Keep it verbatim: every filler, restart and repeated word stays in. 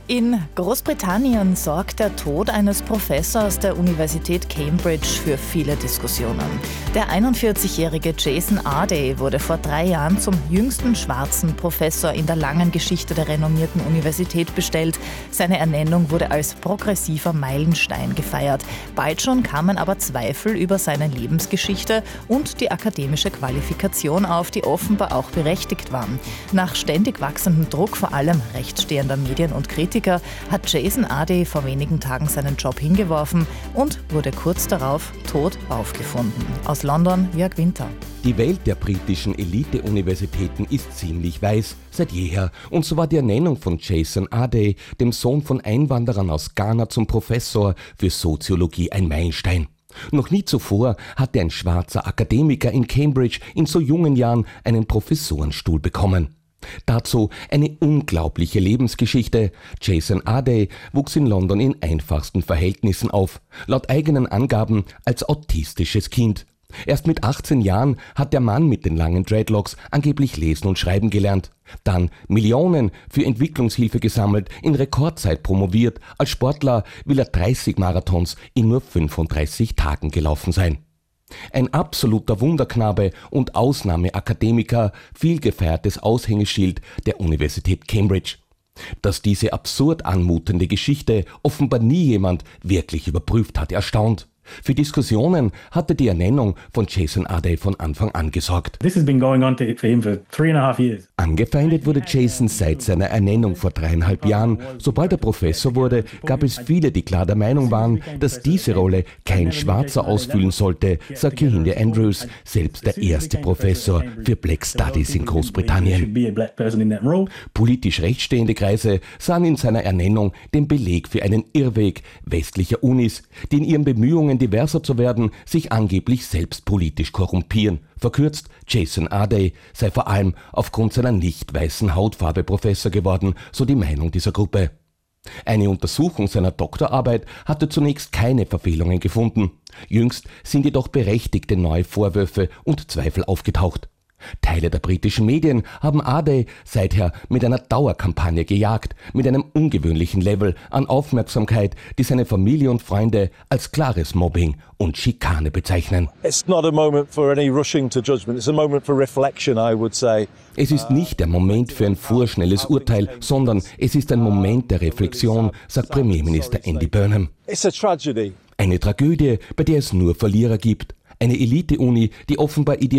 In Großbritannien sorgt der Tod eines Professors der Universität Cambridge für viele Diskussionen. Der einundvierzigjährige Jason Arday wurde vor drei Jahren zum jüngsten schwarzen Professor in der langen Geschichte der renommierten Universität bestellt. Seine Ernennung wurde als progressiver Meilenstein gefeiert. Bald schon kamen aber Zweifel über seine Lebensgeschichte und die akademische Qualifikation auf, die offenbar auch berechtigt waren. Nach ständig wachsendem Druck, vor allem rechtsstehender Medien und Kritiker, hat Jason Arday vor wenigen Tagen seinen Job hingeworfen und wurde kurz darauf tot aufgefunden. Aus London, Jörg Winter. Die Welt der britischen Elite-Universitäten ist ziemlich weiß, seit jeher. Und so war die Ernennung von Jason Arday, dem Sohn von Einwanderern aus Ghana, zum Professor für Soziologie ein Meilenstein. Noch nie zuvor hatte ein schwarzer Akademiker in Cambridge in so jungen Jahren einen Professorenstuhl bekommen. Dazu eine unglaubliche Lebensgeschichte. Jason Arday wuchs in London in einfachsten Verhältnissen auf, laut eigenen Angaben als autistisches Kind. Erst mit achtzehn Jahren hat der Mann mit den langen Dreadlocks angeblich lesen und schreiben gelernt. Dann Millionen für Entwicklungshilfe gesammelt, in Rekordzeit promoviert. Als Sportler will er dreißig Marathons in nur fünfunddreißig Tagen gelaufen sein. Ein absoluter Wunderknabe und Ausnahmeakademiker, vielgefeiertes Aushängeschild der Universität Cambridge. Dass diese absurd anmutende Geschichte offenbar nie jemand wirklich überprüft hat, erstaunt. Für Diskussionen hatte die Ernennung von Jason Arday von Anfang an gesorgt. This has been going on for him for three and a half years. Angefeindet wurde Jason seit seiner Ernennung vor dreieinhalb Jahren. Sobald er Professor wurde, gab es viele, die klar der Meinung waren, dass diese Rolle kein Schwarzer ausfüllen sollte, sagt Kehinde Andrews, selbst der erste Professor für Black Studies in Großbritannien. Politisch rechtsstehende Kreise sahen in seiner Ernennung den Beleg für einen Irrweg westlicher Unis, die in ihren Bemühungen, diverser zu werden, sich angeblich selbst politisch korrumpieren. Verkürzt, Jason Arday sei vor allem aufgrund seiner nicht weißen Hautfarbe Professor geworden, so die Meinung dieser Gruppe. Eine Untersuchung seiner Doktorarbeit hatte zunächst keine Verfehlungen gefunden. Jüngst sind jedoch berechtigte neue Vorwürfe und Zweifel aufgetaucht. Teile der britischen Medien haben Arday seither mit einer Dauerkampagne gejagt, mit einem ungewöhnlichen Level an Aufmerksamkeit, die seine Familie und Freunde als klares Mobbing und Schikane bezeichnen. It's not a moment for any rushing to judgment. It's a moment for reflection, I would say. Es ist nicht der Moment für ein vorschnelles Urteil, sondern es ist ein Moment der Reflexion, sagt Premierminister Andy Burnham. It's a tragedy. Eine Tragödie, bei der es nur Verlierer gibt. Eine Elite-Uni, die offenbar ideologisch